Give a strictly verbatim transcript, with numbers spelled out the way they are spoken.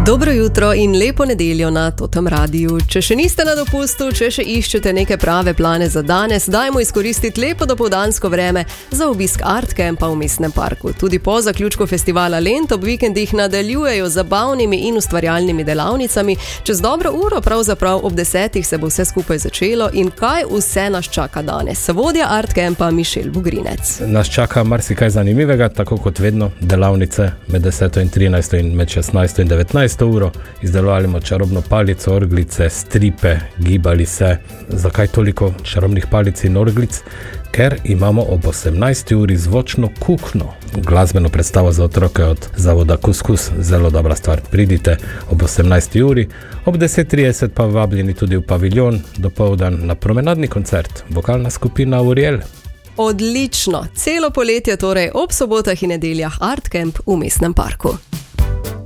Dobro jutro in lepo nedeljo na Totem Radiu. Če še niste na dopustu, če še iščete neke prave plane za danes, dajmo izkoristiti lepo dopoldansko vreme za obisk Art Campa v Mestnem parku. Tudi po zaključku festivala Lent ob vikendih nadaljujejo z zabavnimi in ustvarjalnimi delavnicami. Čez dobro uro, pravzaprav ob desetih, se bo vse skupaj začelo in kaj vse nas čaka danes. Vodja Art Campa Mišel Vugrinec. Nas čaka marsikaj zanimivega, tako kot vedno, delavnice med deseto in trinajsto in med šestnajsto in devetnajsto uro, izdelovali smo čarobno palico, orglice, stripe, gibali se. Zakaj toliko čarobnih palic in orglic? Ker imamo ob osemnajsti uri zvočno kuhno, glasbeno predstavo za otroke od zavoda Kuskus, zelo dobra stvar. Pridite ob osemnajsti uri, ob deset trideset pa vabljeni tudi v paviljon, dopoldan na promenadni koncert, vokalna skupina Uriel. Odlično, celo poletje torej ob sobotah in nedeljah Art Camp v Mestnem parku.